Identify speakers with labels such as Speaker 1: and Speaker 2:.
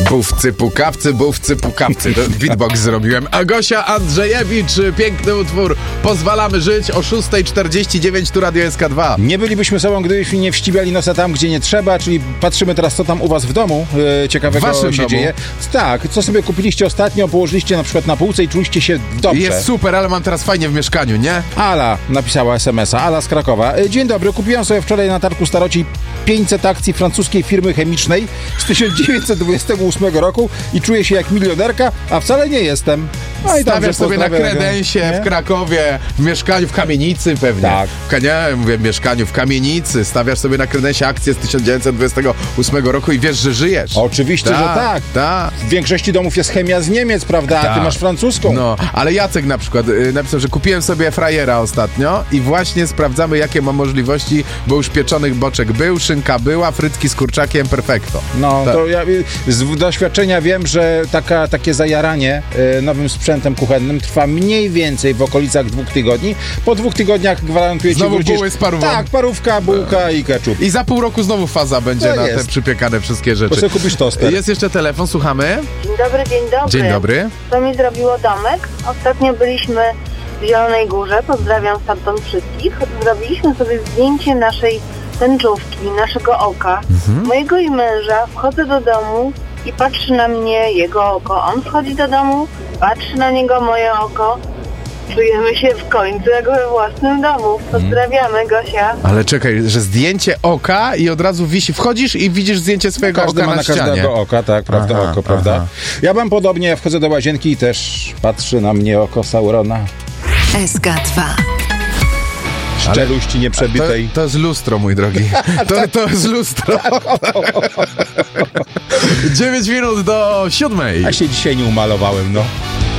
Speaker 1: Bówcy, pukawcy. To beatbox zrobiłem. Agosia Andrzejewicz, piękny utwór. Pozwalamy żyć o 6:49, tu Radio SK2.
Speaker 2: Nie bylibyśmy sobą, gdybyśmy nie wścibiali nosa tam, gdzie nie trzeba, czyli patrzymy teraz, co tam u was w domu ciekawego
Speaker 1: Waszym
Speaker 2: się
Speaker 1: domu?
Speaker 2: dzieje. Tak, co sobie kupiliście ostatnio, położyliście na przykład na półce i czuliście się dobrze.
Speaker 1: Jest super, ale mam teraz fajnie w mieszkaniu, nie?
Speaker 2: Ala napisała SMS-a, Ala z Krakowa. Dzień dobry, kupiłam sobie wczoraj na targu Staroci 500 akcji francuskiej firmy chemicznej z 1928 roku i czuję się jak milionerka, a wcale nie jestem. No i
Speaker 1: Stawiasz sobie na kredensie
Speaker 2: nie?
Speaker 1: w Krakowie, w mieszkaniu, w kamienicy pewnie.
Speaker 2: Tak.
Speaker 1: Nie, mówię w mieszkaniu, w kamienicy. Stawiasz sobie na kredensie akcję z 1928 roku i wiesz, że żyjesz.
Speaker 2: Oczywiście, że tak.
Speaker 1: Tak.
Speaker 2: W większości domów jest chemia z Niemiec, prawda? A ty masz francuską.
Speaker 1: No, ale Jacek na przykład napisał, że kupiłem sobie frajera ostatnio i właśnie sprawdzamy, jakie ma możliwości, bo już pieczonych boczek był, szynka była, frytki z kurczakiem, perfekto.
Speaker 2: No,
Speaker 1: Tak.
Speaker 2: to ja z doświadczenia wiem, że takie zajaranie nowym sprzętem kuchennym trwa mniej więcej w okolicach 2 tygodni. Po 2 tygodniach gwarantuję ci,
Speaker 1: Znowu
Speaker 2: wrócisz...
Speaker 1: buły z parówką.
Speaker 2: Tak, parówka, bułka i ketchup.
Speaker 1: I za pół roku znowu faza będzie
Speaker 2: To
Speaker 1: na
Speaker 2: jest.
Speaker 1: te przypiekane wszystkie
Speaker 2: Bo
Speaker 1: rzeczy.
Speaker 2: sobie kupisz toster.
Speaker 1: Jest jeszcze telefon, słuchamy.
Speaker 3: Dzień dobry, dzień dobry.
Speaker 1: Dzień dobry.
Speaker 3: Co mi zrobiło domek? Ostatnio byliśmy w Zielonej Górze, pozdrawiam stamtąd wszystkich. Zrobiliśmy sobie zdjęcie naszej tęczówki, naszego oka, mojego i męża. Wchodzę do domu i patrzy na mnie jego oko. On wchodzi do domu, patrzy na niego moje oko. Czujemy się w końcu jak we własnym domu. Pozdrawiamy, Gosia.
Speaker 1: Ale czekaj, że zdjęcie oka i od razu wisi, wchodzisz i widzisz zdjęcie swojego
Speaker 2: Każdy
Speaker 1: oka
Speaker 2: ma
Speaker 1: na
Speaker 2: na
Speaker 1: ścianie.
Speaker 2: każdego oka, tak, prawda,
Speaker 1: Aha,
Speaker 2: oko, prawda?
Speaker 1: aha.
Speaker 2: Ja mam podobnie, ja wchodzę do łazienki i też patrzy na mnie oko Saurona.
Speaker 4: SK2.
Speaker 2: Szczeluści nieprzebitej.
Speaker 1: To jest lustro, mój drogi. To jest lustro. 9 minut do 7.
Speaker 2: Ja się dzisiaj nie umalowałem, no.